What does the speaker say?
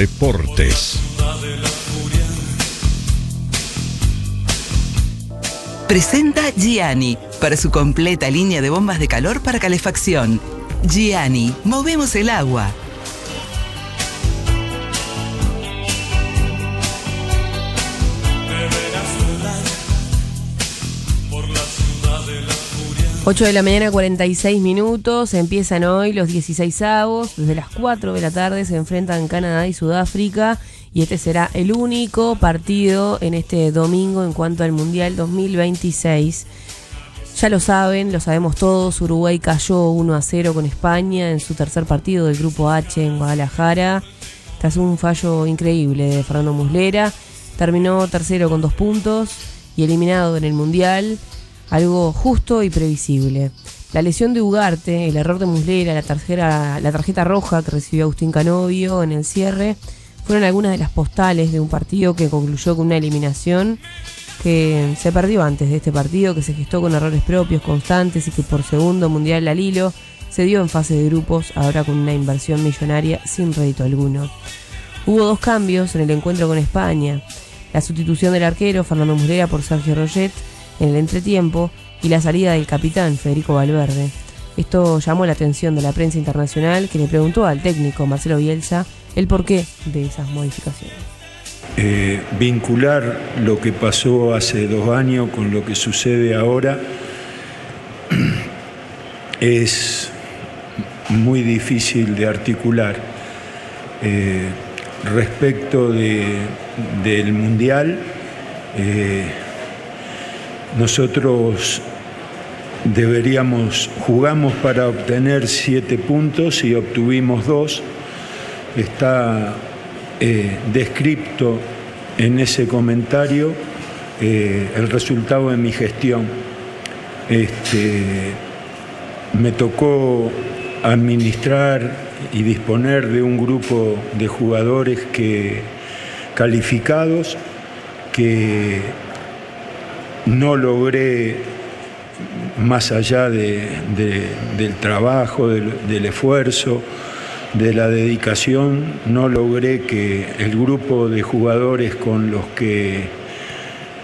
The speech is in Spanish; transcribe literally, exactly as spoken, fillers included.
Deportes. Presenta Gianni para su completa línea de bombas de calor para calefacción. Gianni, movemos el agua. ocho de la mañana, cuarenta y seis minutos. Empiezan hoy los dieciseisavos. Desde las cuatro de la tarde se enfrentan Canadá y Sudáfrica. Y este será el único partido en este domingo en cuanto al Mundial dos mil veintiséis. Ya lo saben, lo sabemos todos. Uruguay cayó uno a cero con España en su tercer partido del Grupo H en Guadalajara. Tras un fallo increíble de Fernando Muslera. Terminó tercero con dos puntos y eliminado en el Mundial. Algo justo y previsible. La lesión de Ugarte, el error de Muslera, la tarjeta, la tarjeta roja que recibió Agustín Canovio en el cierre, fueron algunas de las postales de un partido que concluyó con una eliminación que se perdió antes de este partido, que se gestó con errores propios constantes y que por segundo mundial al hilo se dio en fase de grupos, ahora con una inversión millonaria sin rédito alguno. Hubo dos cambios en el encuentro con España: la sustitución del arquero Fernando Muslera por Sergio Roget en el entretiempo y la salida del capitán Federico Valverde. Esto llamó la atención de la prensa internacional, que le preguntó al técnico Marcelo Bielsa el porqué de esas modificaciones. Eh, vincular lo que pasó hace dos años con lo que sucede ahora es muy difícil de articular. Eh, respecto de, del Mundial, eh, nosotros deberíamos, jugamos para obtener siete puntos y obtuvimos dos. Está eh, descrito en ese comentario eh, el resultado de mi gestión. Este, me tocó administrar y disponer de un grupo de jugadores que, calificados que no logré, más allá de, de, del trabajo, del, del esfuerzo, de la dedicación, no logré que el grupo de jugadores con los que